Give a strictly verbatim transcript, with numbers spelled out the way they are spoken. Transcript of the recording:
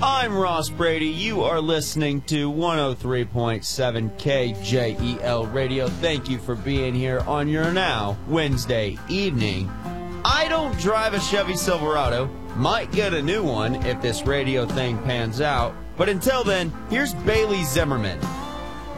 I'm Ross Brady. You are listening to one oh three point seven K J E L Radio. Thank you for being here on your now Wednesday evening. I don't drive a Chevy Silverado. Might get a new one if this radio thing pans out. But until then, here's Bailey Zimmerman